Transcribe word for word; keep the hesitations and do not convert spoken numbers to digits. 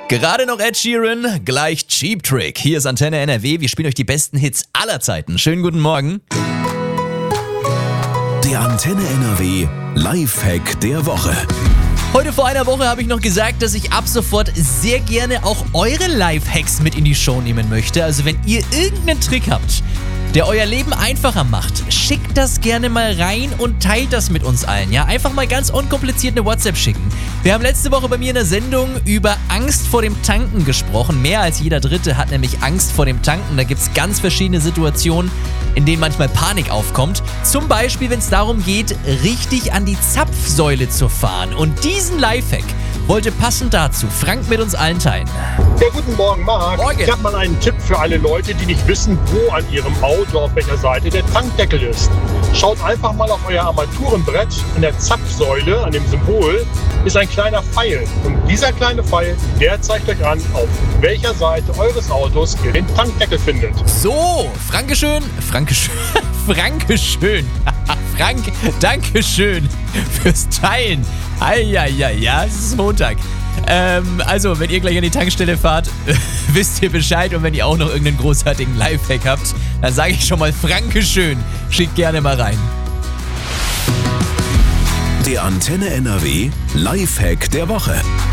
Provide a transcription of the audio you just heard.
Gerade noch Ed Sheeran, gleich Cheap Trick. Hier ist Antenne N R W. Wir spielen euch die besten Hits aller Zeiten. Schönen guten Morgen. Der Antenne N R W Lifehack der Woche. Heute vor einer Woche habe ich noch gesagt, dass ich ab sofort sehr gerne auch eure Lifehacks mit in die Show nehmen möchte. Also wenn ihr irgendeinen Trick habt, der euer Leben einfacher macht, schickt das gerne mal rein und teilt das mit uns allen. Ja, einfach mal ganz unkompliziert eine WhatsApp schicken. Wir haben letzte Woche bei mir in der Sendung über Angst vor dem Tanken gesprochen. Mehr als jeder Dritte hat nämlich Angst vor dem Tanken. Da gibt es ganz verschiedene Situationen, in denen manchmal Panik aufkommt. Zum Beispiel, wenn es darum geht, richtig an die Zapfsäule zu fahren. Und diesen Lifehack wollte passend dazu Frank mit uns allen teilen. Ja, guten Morgen, Marc. Morgen. Ich habe mal einen Tipp für alle Leute, die nicht wissen, wo an ihrem Auto, auf welcher Seite der Tankdeckel ist. Schaut einfach mal auf euer Armaturenbrett. An der Zapfsäule, an dem Symbol, ist ein kleiner Pfeil. Und dieser kleine Pfeil, der zeigt euch an, auf welcher Seite eures Autos ihr den Tankdeckel findet. So, Frankeschön, Frankeschön, Frankeschön. Frank, Dankeschön fürs Teilen. Eieiei, ja, es ist Montag. Ähm, also, wenn ihr gleich an die Tankstelle fahrt, wisst ihr Bescheid. Und wenn ihr auch noch irgendeinen großartigen Lifehack habt, dann sage ich schon mal Frankeschön. Schickt gerne mal rein. Der Antenne N R W Lifehack der Woche.